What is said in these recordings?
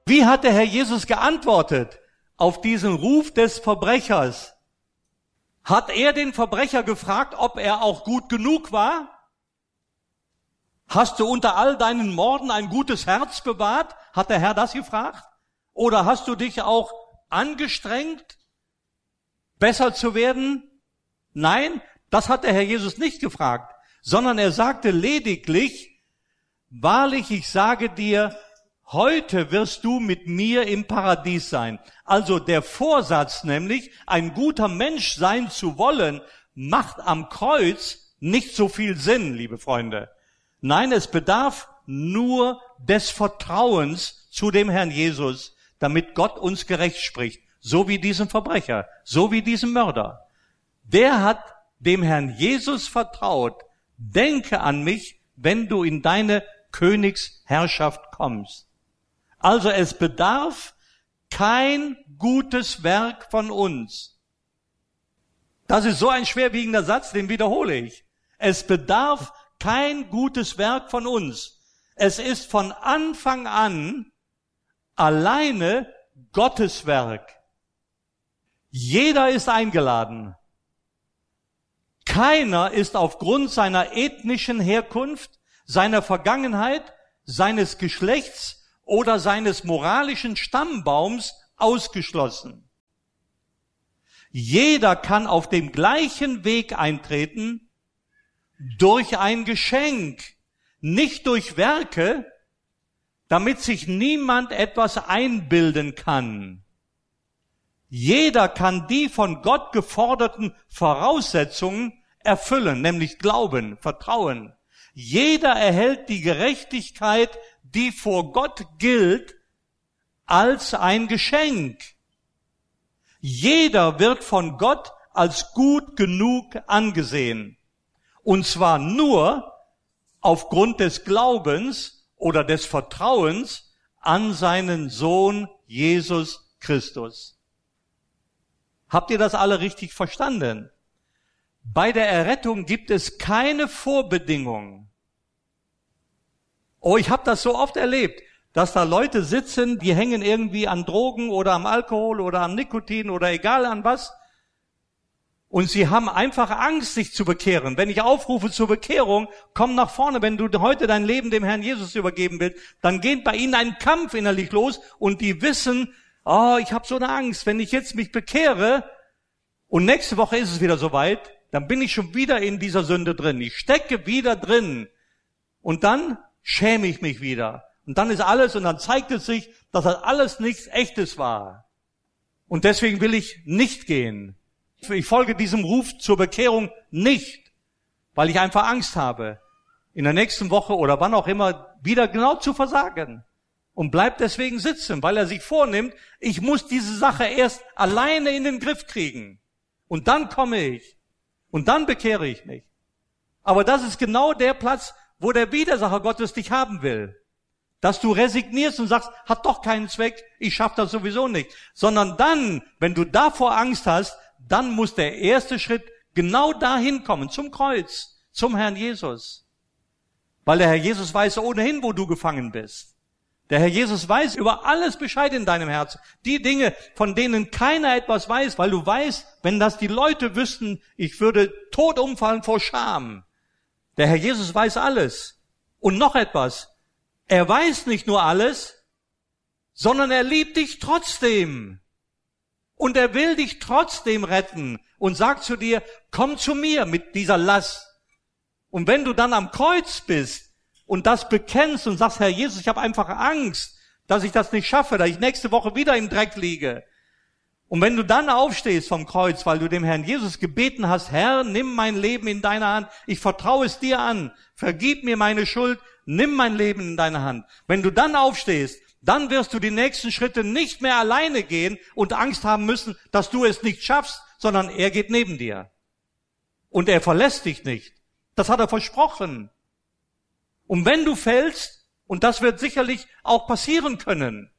Wie hat der Herr Jesus geantwortet auf diesen Ruf des Verbrechers? Hat er den Verbrecher gefragt, ob er auch gut genug war? Hast du unter all deinen Morden ein gutes Herz bewahrt? Hat der Herr das gefragt? Oder hast du dich auch angestrengt, besser zu werden? Nein, das hat der Herr Jesus nicht gefragt, sondern er sagte lediglich, wahrlich, ich sage dir, heute wirst du mit mir im Paradies sein. Also der Vorsatz, nämlich ein guter Mensch sein zu wollen, macht am Kreuz nicht so viel Sinn, liebe Freunde. Nein, es bedarf nur des Vertrauens zu dem Herrn Jesus, damit Gott uns gerecht spricht, so wie diesem Verbrecher, so wie diesem Mörder. Der hat dem Herrn Jesus vertraut. Denke an mich, wenn du in deine Königsherrschaft kommst. Also es bedarf kein gutes Werk von uns. Das ist so ein schwerwiegender Satz, den wiederhole ich. Es bedarf kein gutes Werk von uns. Es ist von Anfang an alleine Gottes Werk. Jeder ist eingeladen. Keiner ist aufgrund seiner ethnischen Herkunft, seiner Vergangenheit, seines Geschlechts oder seines moralischen Stammbaums ausgeschlossen. Jeder kann auf dem gleichen Weg eintreten, durch ein Geschenk, nicht durch Werke, damit sich niemand etwas einbilden kann. Jeder kann die von Gott geforderten Voraussetzungen erfüllen, nämlich Glauben, Vertrauen. Jeder erhält die Gerechtigkeit, die vor Gott gilt, als ein Geschenk. Jeder wird von Gott als gut genug angesehen. Und zwar nur aufgrund des Glaubens oder des Vertrauens an seinen Sohn Jesus Christus. Habt ihr das alle richtig verstanden? Bei der Errettung gibt es keine Vorbedingungen. Oh, ich habe das so oft erlebt, dass da Leute sitzen, die hängen irgendwie an Drogen oder am Alkohol oder am Nikotin oder egal an was. Und sie haben einfach Angst, sich zu bekehren. Wenn ich aufrufe zur Bekehrung, komm nach vorne, wenn du heute dein Leben dem Herrn Jesus übergeben willst, dann geht bei ihnen ein Kampf innerlich los und die wissen, oh, ich habe so eine Angst, wenn ich jetzt mich bekehre und nächste Woche ist es wieder soweit, dann bin ich schon wieder in dieser Sünde drin. Ich stecke wieder drin und dann schäme ich mich wieder. Und dann ist alles, und dann zeigt es sich, dass das alles nichts Echtes war. Und deswegen will ich nicht gehen. Ich folge diesem Ruf zur Bekehrung nicht, weil ich einfach Angst habe, in der nächsten Woche oder wann auch immer wieder genau zu versagen. Und bleibt deswegen sitzen, weil er sich vornimmt, ich muss diese Sache erst alleine in den Griff kriegen. Und dann komme ich. Und dann bekehre ich mich. Aber das ist genau der Platz, wo der Widersacher Gottes dich haben will. Dass du resignierst und sagst, hat doch keinen Zweck, ich schaffe das sowieso nicht. Sondern dann, wenn du davor Angst hast, dann muss der erste Schritt genau dahin kommen, zum Kreuz, zum Herrn Jesus. Weil der Herr Jesus weiß ohnehin, wo du gefangen bist. Der Herr Jesus weiß über alles Bescheid in deinem Herzen. Die Dinge, von denen keiner etwas weiß, weil du weißt, wenn das die Leute wüssten, ich würde tot umfallen vor Scham. Der Herr Jesus weiß alles. Und noch etwas. Er weiß nicht nur alles, sondern er liebt dich trotzdem. Und er will dich trotzdem retten und sagt zu dir, komm zu mir mit dieser Last. Und wenn du dann am Kreuz bist und das bekennst und sagst, Herr Jesus, ich habe einfach Angst, dass ich das nicht schaffe, dass ich nächste Woche wieder im Dreck liege. Und wenn du dann aufstehst vom Kreuz, weil du dem Herrn Jesus gebeten hast, Herr, nimm mein Leben in deine Hand, ich vertraue es dir an, vergib mir meine Schuld, nimm mein Leben in deine Hand. Wenn du dann aufstehst, dann wirst du die nächsten Schritte nicht mehr alleine gehen und Angst haben müssen, dass du es nicht schaffst, sondern er geht neben dir. Und er verlässt dich nicht. Das hat er versprochen. Und wenn du fällst, und das wird sicherlich auch passieren können,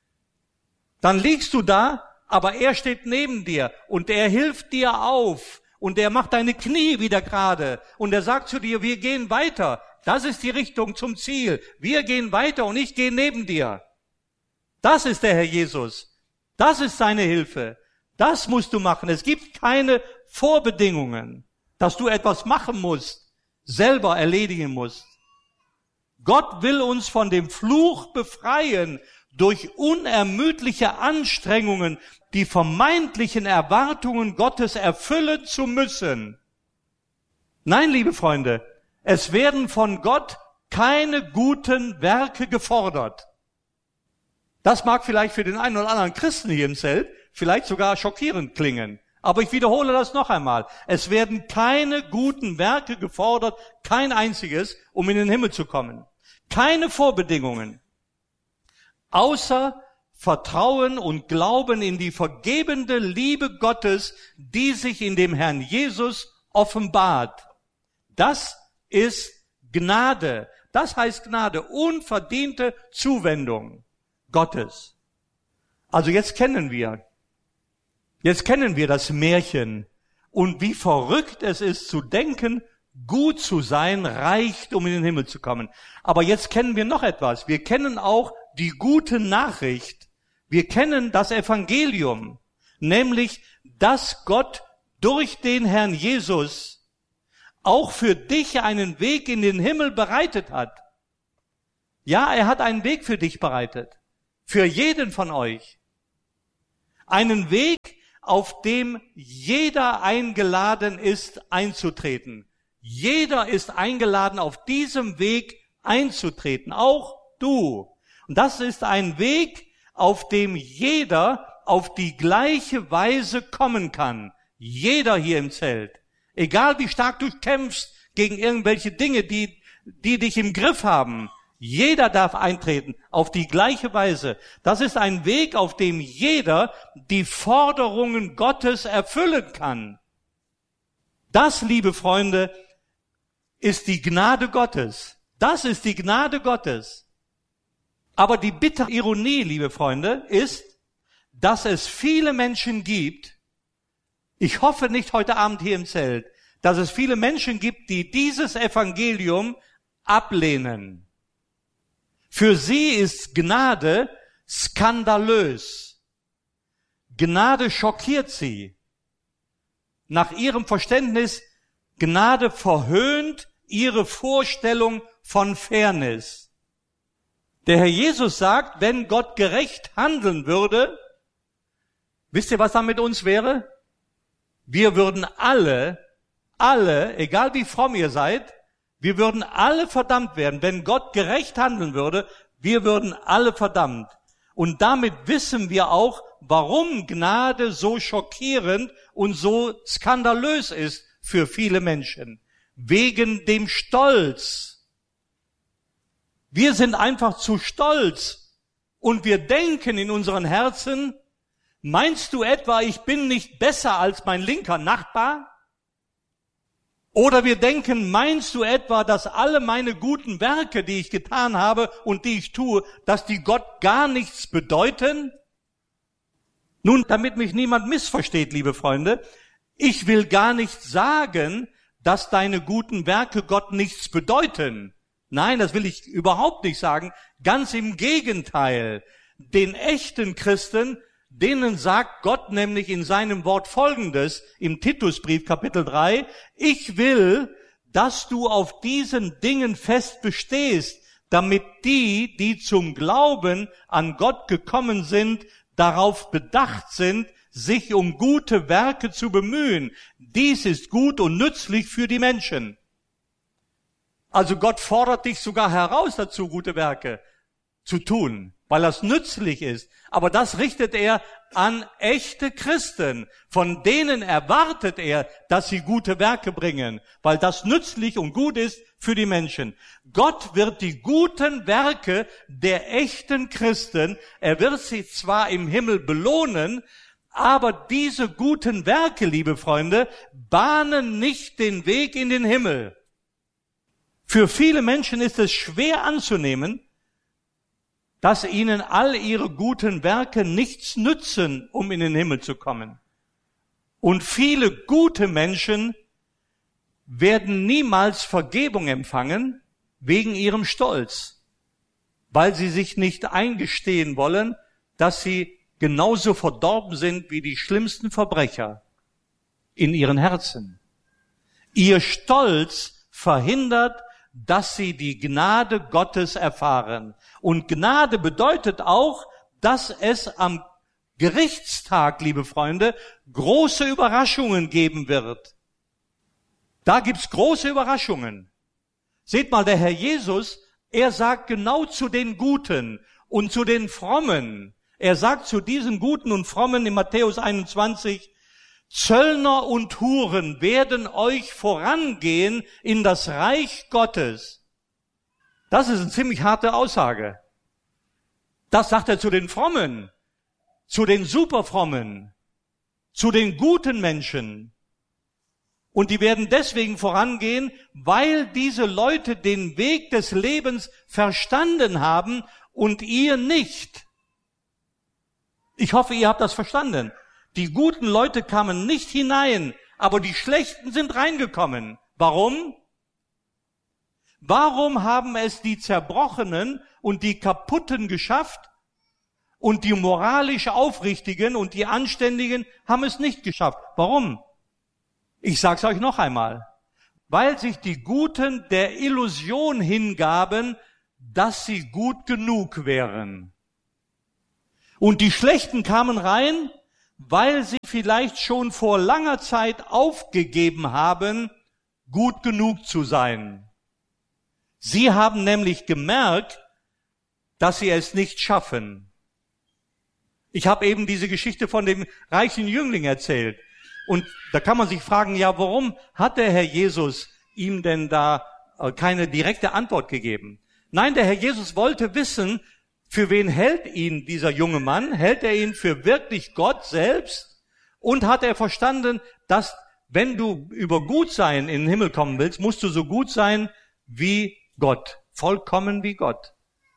dann liegst du da, aber er steht neben dir und er hilft dir auf und er macht deine Knie wieder gerade und er sagt zu dir, wir gehen weiter. Das ist die Richtung zum Ziel. Wir gehen weiter und ich gehe neben dir. Das ist der Herr Jesus. Das ist seine Hilfe. Das musst du machen. Es gibt keine Vorbedingungen, dass du etwas machen musst, selber erledigen musst. Gott will uns von dem Fluch befreien durch unermüdliche Anstrengungen, die vermeintlichen Erwartungen Gottes erfüllen zu müssen. Nein, liebe Freunde, es werden von Gott keine guten Werke gefordert. Das mag vielleicht für den einen oder anderen Christen hier im Zelt vielleicht sogar schockierend klingen. Aber ich wiederhole das noch einmal. Es werden keine guten Werke gefordert, kein einziges, um in den Himmel zu kommen. Keine Vorbedingungen. Außer Vertrauen und Glauben in die vergebende Liebe Gottes, die sich in dem Herrn Jesus offenbart. Das ist Gnade. Das heißt Gnade, unverdiente Zuwendung Gottes. Also jetzt kennen wir das Märchen und wie verrückt es ist zu denken, gut zu sein reicht, um in den Himmel zu kommen. Aber jetzt kennen wir noch etwas. Wir kennen auch die gute Nachricht. Wir kennen das Evangelium, nämlich, dass Gott durch den Herrn Jesus auch für dich einen Weg in den Himmel bereitet hat. Ja, er hat einen Weg für dich bereitet. Für jeden von euch. Einen Weg, auf dem jeder eingeladen ist, einzutreten. Jeder ist eingeladen, auf diesem Weg einzutreten. Auch du. Und das ist ein Weg, auf dem jeder auf die gleiche Weise kommen kann. Jeder hier im Zelt. Egal wie stark du kämpfst gegen irgendwelche Dinge, die dich im Griff haben. Jeder darf eintreten auf die gleiche Weise. Das ist ein Weg, auf dem jeder die Forderungen Gottes erfüllen kann. Das, liebe Freunde, ist die Gnade Gottes. Das ist die Gnade Gottes. Aber die bittere Ironie, liebe Freunde, ist, dass es viele Menschen gibt, ich hoffe nicht heute Abend hier im Zelt, dass es viele Menschen gibt, die dieses Evangelium ablehnen. Für sie ist Gnade skandalös. Gnade schockiert sie. Nach ihrem Verständnis, Gnade verhöhnt ihre Vorstellung von Fairness. Der Herr Jesus sagt, wenn Gott gerecht handeln würde, wisst ihr, was dann mit uns wäre? Wir würden alle, egal wie fromm ihr seid, wir würden alle verdammt werden. Wenn Gott gerecht handeln würde, wir würden alle verdammt. Und damit wissen wir auch, warum Gnade so schockierend und so skandalös ist für viele Menschen. Wegen dem Stolz. Wir sind einfach zu stolz und wir denken in unseren Herzen, meinst du etwa, ich bin nicht besser als mein linker Nachbar? Oder wir denken, meinst du etwa, dass alle meine guten Werke, die ich getan habe und die ich tue, dass die Gott gar nichts bedeuten? Nun, damit mich niemand missversteht, liebe Freunde, ich will gar nicht sagen, dass deine guten Werke Gott nichts bedeuten. Nein, das will ich überhaupt nicht sagen. Ganz im Gegenteil. Den echten Christen, denen sagt Gott nämlich in seinem Wort Folgendes, im Titusbrief Kapitel 3, ich will, dass du auf diesen Dingen fest bestehst, damit die zum Glauben an Gott gekommen sind, darauf bedacht sind, sich um gute Werke zu bemühen. Dies ist gut und nützlich für die Menschen. Also Gott fordert dich sogar heraus dazu, gute Werke zu tun, weil das nützlich ist. Aber das richtet er an echte Christen. Von denen erwartet er, dass sie gute Werke bringen, weil das nützlich und gut ist für die Menschen. Gott wird die guten Werke der echten Christen, er wird sie zwar im Himmel belohnen, aber diese guten Werke, liebe Freunde, bahnen nicht den Weg in den Himmel. Für viele Menschen ist es schwer anzunehmen, dass ihnen all ihre guten Werke nichts nützen, um in den Himmel zu kommen. Und viele gute Menschen werden niemals Vergebung empfangen wegen ihrem Stolz, weil sie sich nicht eingestehen wollen, dass sie genauso verdorben sind wie die schlimmsten Verbrecher in ihren Herzen. Ihr Stolz verhindert, dass sie die Gnade Gottes erfahren. Und Gnade bedeutet auch, dass es am Gerichtstag, liebe Freunde, große Überraschungen geben wird. Da gibt's große Überraschungen. Seht mal, der Herr Jesus, er sagt genau zu den Guten und zu den Frommen. Er sagt zu diesen Guten und Frommen in Matthäus 21, Zöllner und Huren werden euch vorangehen in das Reich Gottes. Das ist eine ziemlich harte Aussage. Das sagt er zu den Frommen, zu den Superfrommen, zu den guten Menschen. Und die werden deswegen vorangehen, weil diese Leute den Weg des Lebens verstanden haben und ihr nicht. Ich hoffe, ihr habt das verstanden. Die guten Leute kamen nicht hinein, aber die Schlechten sind reingekommen. Warum? Warum haben es die Zerbrochenen und die Kaputten geschafft und die moralisch Aufrichtigen und die Anständigen haben es nicht geschafft? Warum? Ich sag's euch noch einmal. Weil sich die Guten der Illusion hingaben, dass sie gut genug wären. Und die Schlechten kamen rein, weil sie vielleicht schon vor langer Zeit aufgegeben haben, gut genug zu sein. Sie haben nämlich gemerkt, dass sie es nicht schaffen. Ich habe eben diese Geschichte von dem reichen Jüngling erzählt. Und da kann man sich fragen, ja, warum hat der Herr Jesus ihm denn da keine direkte Antwort gegeben? Nein, der Herr Jesus wollte wissen, für wen hält ihn dieser junge Mann? Hält er ihn für wirklich Gott selbst? Und hat er verstanden, dass wenn du über Gutsein in den Himmel kommen willst, musst du so gut sein wie Gott, vollkommen wie Gott.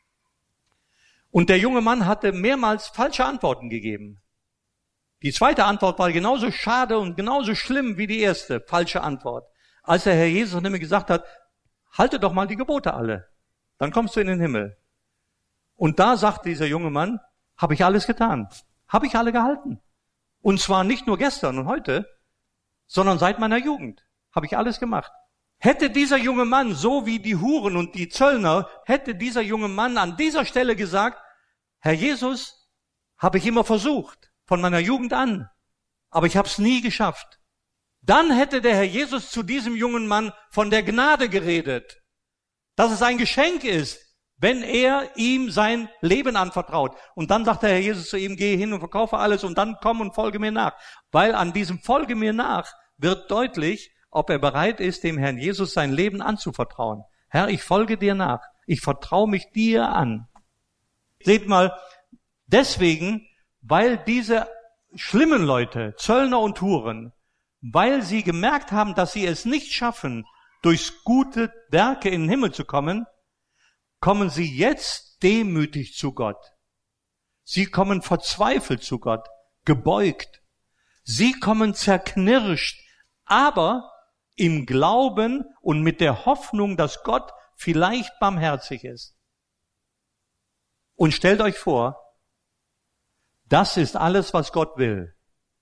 Und der junge Mann hatte mehrmals falsche Antworten gegeben. Die zweite Antwort war genauso schade und genauso schlimm wie die erste falsche Antwort. Als der Herr Jesus nämlich gesagt hat, halte doch mal die Gebote alle, dann kommst du in den Himmel. Und da sagt dieser junge Mann, habe ich alles getan, habe ich alle gehalten. Und zwar nicht nur gestern und heute, sondern seit meiner Jugend habe ich alles gemacht. Hätte dieser junge Mann, so wie die Huren und die Zöllner, hätte dieser junge Mann an dieser Stelle gesagt, Herr Jesus, habe ich immer versucht, von meiner Jugend an, aber ich habe es nie geschafft. Dann hätte der Herr Jesus zu diesem jungen Mann von der Gnade geredet, dass es ein Geschenk ist, wenn er ihm sein Leben anvertraut. Und dann sagt der Herr Jesus zu ihm, geh hin und verkaufe alles und dann komm und folge mir nach. Weil an diesem Folge mir nach wird deutlich, ob er bereit ist, dem Herrn Jesus sein Leben anzuvertrauen. Herr, ich folge dir nach. Ich vertraue mich dir an. Seht mal, deswegen, weil diese schlimmen Leute, Zöllner und Huren, weil sie gemerkt haben, dass sie es nicht schaffen, durchs gute Werke in den Himmel zu kommen, kommen sie jetzt demütig zu Gott. Sie kommen verzweifelt zu Gott, gebeugt. Sie kommen zerknirscht, aber im Glauben und mit der Hoffnung, dass Gott vielleicht barmherzig ist. Und stellt euch vor, das ist alles, was Gott will.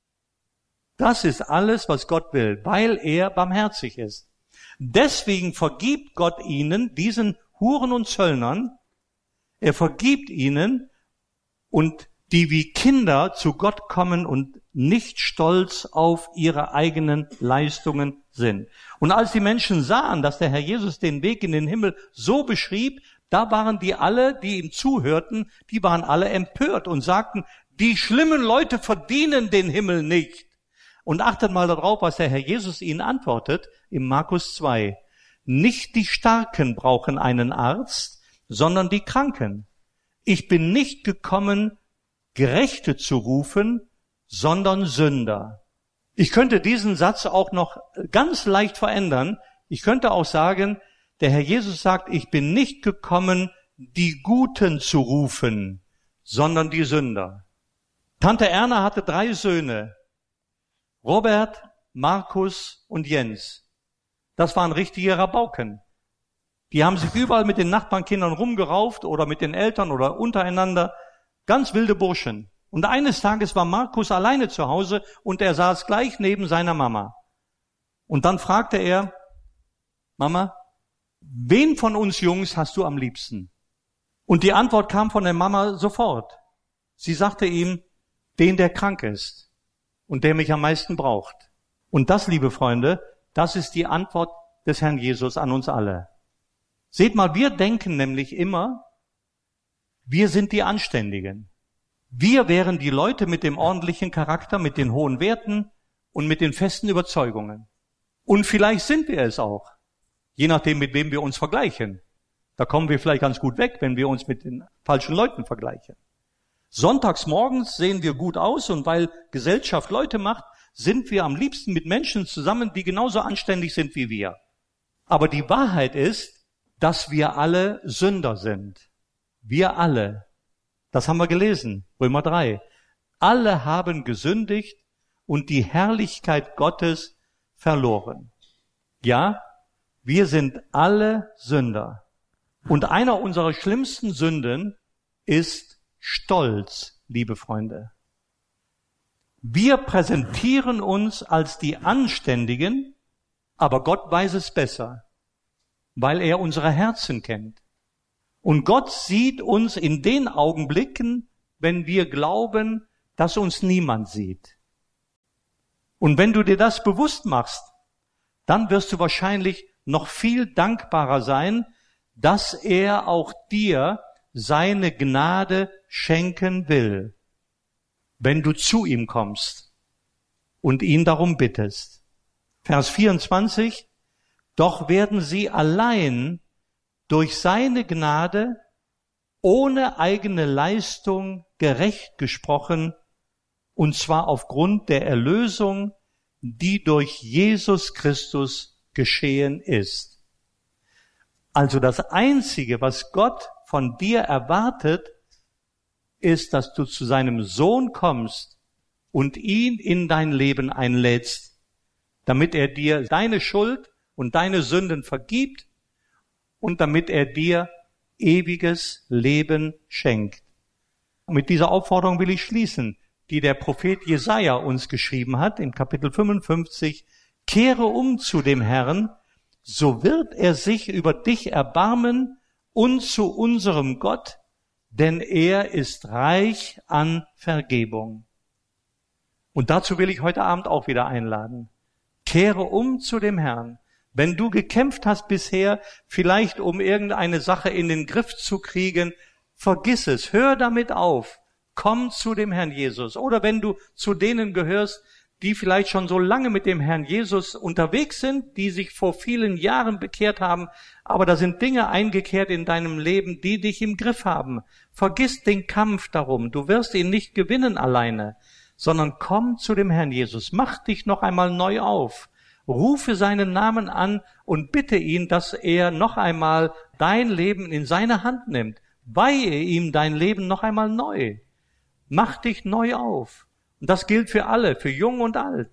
Das ist alles, was Gott will, weil er barmherzig ist. Deswegen vergibt Gott ihnen, diesen Huren und Zöllnern, er vergibt ihnen und die wie Kinder zu Gott kommen und nicht stolz auf ihre eigenen Leistungen sind. Und als die Menschen sahen, dass der Herr Jesus den Weg in den Himmel so beschrieb, da waren die alle, die ihm zuhörten, die waren alle empört und sagten, die schlimmen Leute verdienen den Himmel nicht. Und achtet mal darauf, was der Herr Jesus ihnen antwortet im Markus 2. Nicht die Starken brauchen einen Arzt, sondern die Kranken. Ich bin nicht gekommen, Gerechte zu rufen, sondern Sünder. Ich könnte diesen Satz auch noch ganz leicht verändern. Ich könnte auch sagen, der Herr Jesus sagt, ich bin nicht gekommen, die Guten zu rufen, sondern die Sünder. Tante Erna hatte 3 Söhne. Robert, Markus und Jens. Das waren richtige Rabauken. Die haben sich überall mit den Nachbarnkindern rumgerauft oder mit den Eltern oder untereinander. Ganz wilde Burschen. Und eines Tages war Markus alleine zu Hause und er saß gleich neben seiner Mama. Und dann fragte er, Mama, wen von uns Jungs hast du am liebsten? Und die Antwort kam von der Mama sofort. Sie sagte ihm, den, der krank ist und der mich am meisten braucht. Und das, liebe Freunde, das ist die Antwort des Herrn Jesus an uns alle. Seht mal, wir denken nämlich immer, wir sind die Anständigen. Wir wären die Leute mit dem ordentlichen Charakter, mit den hohen Werten und mit den festen Überzeugungen. Und vielleicht sind wir es auch, je nachdem, mit wem wir uns vergleichen. Da kommen wir vielleicht ganz gut weg, wenn wir uns mit den falschen Leuten vergleichen. Sonntags morgens sehen wir gut aus und weil Gesellschaft Leute macht, sind wir am liebsten mit Menschen zusammen, die genauso anständig sind wie wir. Aber die Wahrheit ist, dass wir alle Sünder sind. Wir alle. Das haben wir gelesen, Römer 3. Alle haben gesündigt und die Herrlichkeit Gottes verloren. Ja, wir sind alle Sünder. Und einer unserer schlimmsten Sünden ist Stolz, liebe Freunde. Wir präsentieren uns als die Anständigen, aber Gott weiß es besser, weil er unsere Herzen kennt. Und Gott sieht uns in den Augenblicken, wenn wir glauben, dass uns niemand sieht. Und wenn du dir das bewusst machst, dann wirst du wahrscheinlich noch viel dankbarer sein, dass er auch dir seine Gnade schenken will, wenn du zu ihm kommst und ihn darum bittest. Vers 24, doch werden sie allein durch seine Gnade ohne eigene Leistung gerecht gesprochen, und zwar aufgrund der Erlösung, die durch Jesus Christus geschehen ist. Also das Einzige, was Gott von dir erwartet, ist, dass du zu seinem Sohn kommst und ihn in dein Leben einlädst, damit er dir deine Schuld und deine Sünden vergibt und damit er dir ewiges Leben schenkt. Und mit dieser Aufforderung will ich schließen, die der Prophet Jesaja uns geschrieben hat, in Kapitel 55, kehre um zu dem Herrn, so wird er sich über dich erbarmen und zu unserem Gott, denn er ist reich an Vergebung. Und dazu will ich heute Abend auch wieder einladen. Kehre um zu dem Herrn. Wenn du gekämpft hast bisher, vielleicht um irgendeine Sache in den Griff zu kriegen, vergiss es, hör damit auf, komm zu dem Herrn Jesus. Oder wenn du zu denen gehörst, die vielleicht schon so lange mit dem Herrn Jesus unterwegs sind, die sich vor vielen Jahren bekehrt haben, aber da sind Dinge eingekehrt in deinem Leben, die dich im Griff haben. Vergiss den Kampf darum, du wirst ihn nicht gewinnen alleine, sondern komm zu dem Herrn Jesus, mach dich noch einmal neu auf, rufe seinen Namen an und bitte ihn, dass er noch einmal dein Leben in seine Hand nimmt, weihe ihm dein Leben noch einmal neu, mach dich neu auf. Und das gilt für alle, für jung und alt.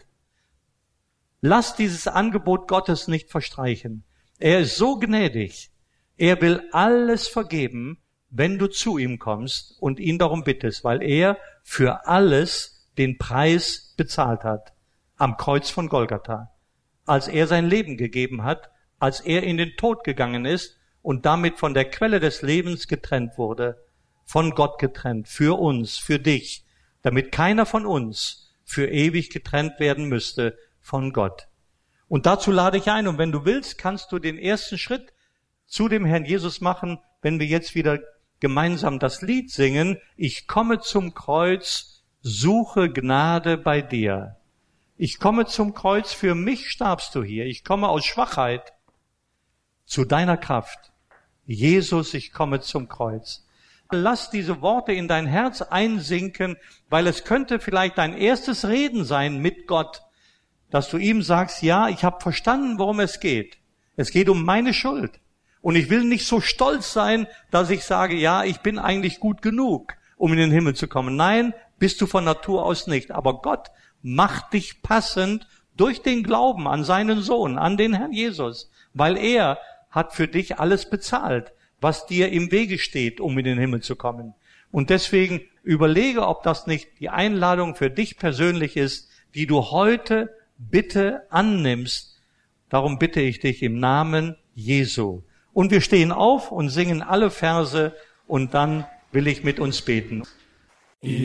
Lass dieses Angebot Gottes nicht verstreichen. Er ist so gnädig. Er will alles vergeben, wenn du zu ihm kommst und ihn darum bittest, weil er für alles den Preis bezahlt hat am Kreuz von Golgatha, als er sein Leben gegeben hat, als er in den Tod gegangen ist und damit von der Quelle des Lebens getrennt wurde, von Gott getrennt, für uns, für dich, damit keiner von uns für ewig getrennt werden müsste von Gott. Und dazu lade ich ein, und wenn du willst, kannst du den ersten Schritt zu dem Herrn Jesus machen, wenn wir jetzt wieder gemeinsam das Lied singen, ich komme zum Kreuz, suche Gnade bei dir. Ich komme zum Kreuz, für mich starbst du hier. Ich komme aus Schwachheit zu deiner Kraft. Jesus, ich komme zum Kreuz. Lass diese Worte in dein Herz einsinken, weil es könnte vielleicht dein erstes Reden sein mit Gott, dass du ihm sagst, ja, ich habe verstanden, worum es geht. Es geht um meine Schuld. Und ich will nicht so stolz sein, dass ich sage, ja, ich bin eigentlich gut genug, um in den Himmel zu kommen. Nein, bist du von Natur aus nicht. Aber Gott macht dich passend durch den Glauben an seinen Sohn, an den Herrn Jesus, weil er hat für dich alles bezahlt, was dir im Wege steht, um in den Himmel zu kommen. Und deswegen überlege, ob das nicht die Einladung für dich persönlich ist, die du heute bitte annimmst. Darum bitte ich dich im Namen Jesu. Und wir stehen auf und singen alle Verse und dann will ich mit uns beten.